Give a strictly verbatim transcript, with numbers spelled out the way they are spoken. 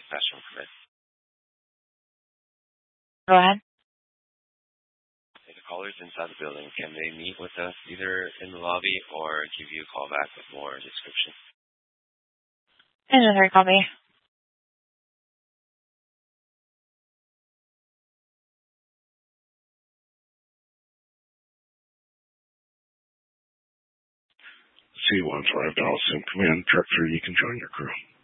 special permit. Go ahead. The callers inside the building, can they meet with us either in the lobby or give you a call back with more description? Engine three, copy. C one five Dallas in command, truck three, you can join your crew.